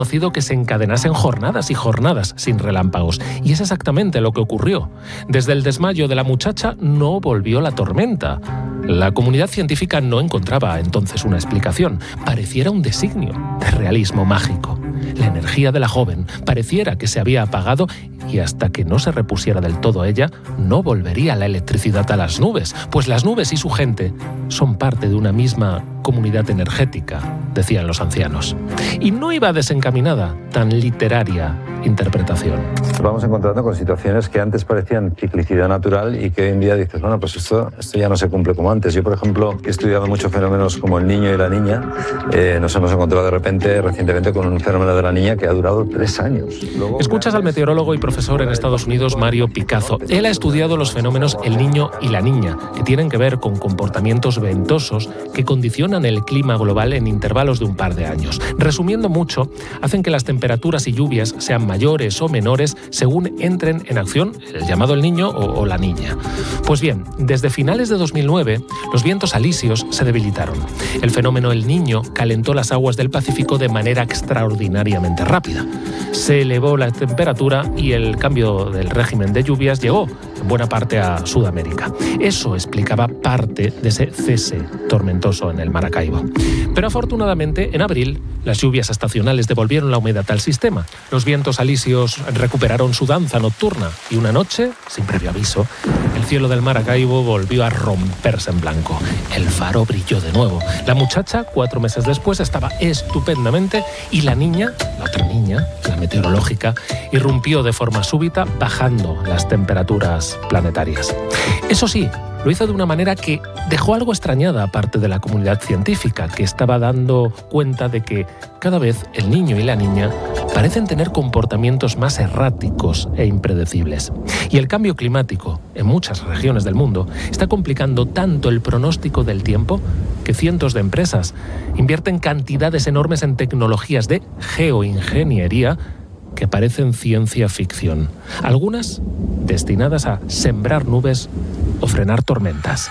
conocido que se encadenasen jornadas y jornadas sin relámpagos. Y es exactamente lo que ocurrió. Desde el desmayo de la muchacha no volvió la tormenta. La comunidad científica no encontraba entonces una explicación. Pareciera un designio de realismo mágico. La energía de la joven pareciera que se había apagado y hasta que no se repusiera del todo ella, no volvería la electricidad a las nubes, pues las nubes y su gente son parte de una misma comunidad energética, decían los ancianos. Y no iba desencaminada tan literaria interpretación. Nos vamos encontrando con situaciones que antes parecían ciclicidad natural y que hoy en día dices, bueno, pues esto ya no se cumple como antes. Yo, por ejemplo, he estudiado muchos fenómenos como el niño y la niña. Nos hemos encontrado de repente, recientemente, con un fenómeno de la niña que ha durado 3 años. Luego, escuchas al meteorólogo y profesor en Estados Unidos, Mario Picazo. Él ha estudiado los fenómenos el niño y la niña, que tienen que ver con comportamientos ventosos que condicionan el clima global en intervalos de un par de años. Resumiendo mucho, hacen que las temperaturas y lluvias sean mayores o menores según entren en acción el llamado el niño o la niña. Pues bien, desde finales de 2009, los vientos alisios se debilitaron. El fenómeno El Niño calentó las aguas del Pacífico de manera extraordinariamente rápida. Se elevó la temperatura y el cambio del régimen de lluvias llegó en buena parte a Sudamérica. Eso explicaba parte de ese cese tormentoso en el Maracaibo. Pero afortunadamente, en abril, las lluvias estacionales devolvieron la humedad al sistema. Los vientos alisios recuperaron su danza nocturna y una noche, sin previo aviso, el cielo del Maracaibo volvió a romperse en blanco. El faro brilló de nuevo. La muchacha, 4 meses después, estaba estupendamente y la niña, la otra niña, la meteorológica, irrumpió de forma súbita, bajando las temperaturas planetarias. Eso sí, lo hizo de una manera que dejó algo extrañada a parte de la comunidad científica, que estaba dando cuenta de que cada vez el niño y la niña parecen tener comportamientos más erráticos e impredecibles. Y el cambio climático en muchas regiones del mundo está complicando tanto el pronóstico del tiempo que cientos de empresas invierten cantidades enormes en tecnologías de geoingeniería que parecen ciencia ficción. Algunas destinadas a sembrar nubes o frenar tormentas.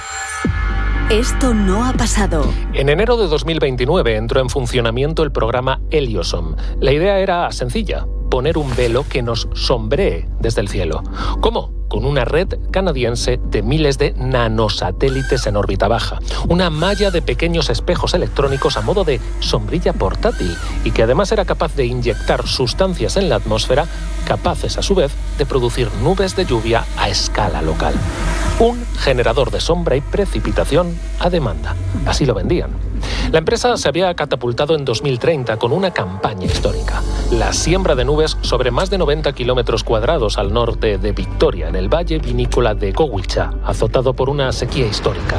Esto no ha pasado. En enero de 2029 entró en funcionamiento el programa Heliosome. La idea era sencilla: poner un velo que nos sombree desde el cielo. ¿Cómo? Con una red canadiense de miles de nanosatélites en órbita baja. Una malla de pequeños espejos electrónicos a modo de sombrilla portátil y que además era capaz de inyectar sustancias en la atmósfera capaces a su vez de producir nubes de lluvia a escala local. Un generador de sombra y precipitación a demanda. Así lo vendían. La empresa se había catapultado en 2030 con una campaña histórica: la siembra de nubes sobre más de 90 kilómetros cuadrados al norte de Victoria, en el valle vinícola de Cowicha, azotado por una sequía histórica.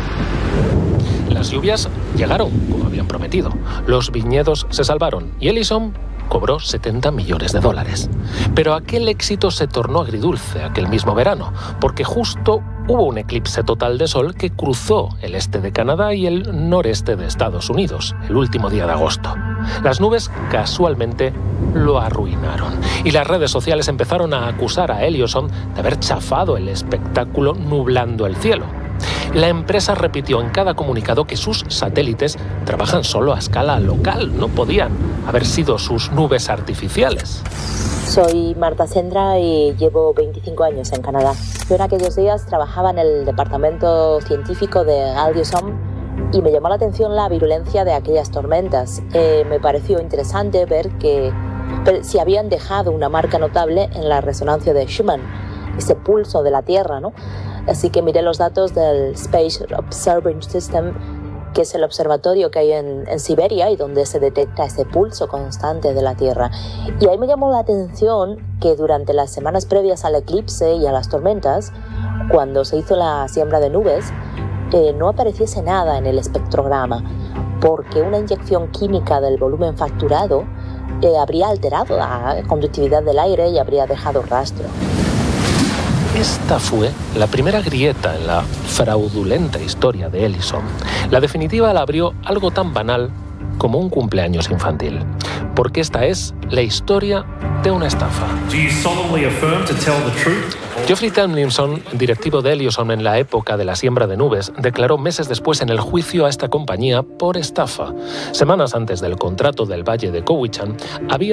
Las lluvias llegaron, como habían prometido. Los viñedos se salvaron y Heliosome cobró $70 millones. Pero aquel éxito se tornó agridulce aquel mismo verano, porque justo hubo un eclipse total de sol que cruzó el este de Canadá y el noreste de Estados Unidos, el último día de agosto. Las nubes casualmente lo arruinaron y las redes sociales empezaron a acusar a Heliosome de haber chafado el espectáculo nublando el cielo. La empresa repitió en cada comunicado que sus satélites trabajan solo a escala local, no podían haber sido sus nubes artificiales. Soy Marta Sendra y llevo 25 años en Canadá. Yo en aquellos días trabajaba en el departamento científico de Heliosome y me llamó la atención la virulencia de aquellas tormentas. Me pareció interesante ver que si habían dejado una marca notable en la resonancia de Schumann, ese pulso de la Tierra, ¿no? Así que miré los datos del Space Observation System, que es el observatorio que hay en Siberia y donde se detecta ese pulso constante de la Tierra. Y ahí me llamó la atención que durante las semanas previas al eclipse y a las tormentas, cuando se hizo la siembra de nubes, no apareciese nada en el espectrograma, porque una inyección química del volumen facturado habría alterado la conductividad del aire y habría dejado rastro. Esta fue la primera grieta en la fraudulenta historia de Heliosome. La definitiva la abrió algo tan banal como un cumpleaños infantil. Porque esta es la historia de una estafa. Geoffrey Tomlinson, directivo de Heliosome en la época de la siembra de nubes, declaró meses después en el juicio a esta compañía por estafa. Semanas antes del contrato del Valle de Cowichan, había